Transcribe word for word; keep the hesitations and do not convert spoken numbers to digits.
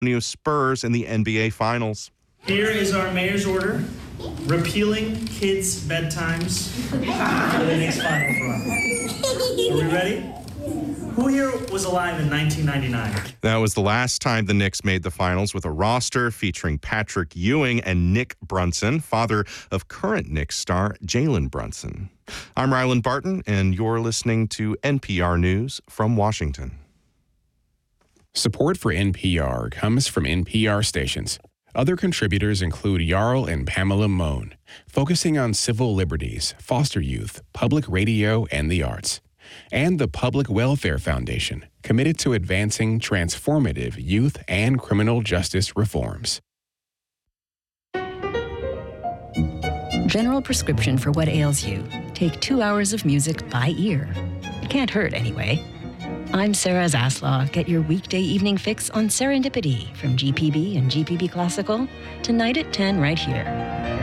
Antonio Spurs in the N B A Finals. Here is our mayor's order, repealing kids' bedtimes for the Knicks Finals run. Are we ready? Who here was alive in nineteen ninety-nine? That was the last time the Knicks made the finals, with a roster featuring Patrick Ewing and Nick Brunson, father of current Knicks star Jalen Brunson. I'm Ryland Barton, and you're listening to N P R News from Washington. Support for N P R comes from N P R stations. Other contributors include Jarl and Pamela Mohn, focusing on civil liberties, foster youth, public radio, and the arts. And the Public Welfare Foundation, committed to advancing transformative youth and criminal justice reforms. General prescription for what ails you. Take two hours of music by ear. It can't hurt anyway. I'm Sarah Zaslaw. Get your weekday evening fix on Serendipity from G P B and G P B Classical tonight at ten right here.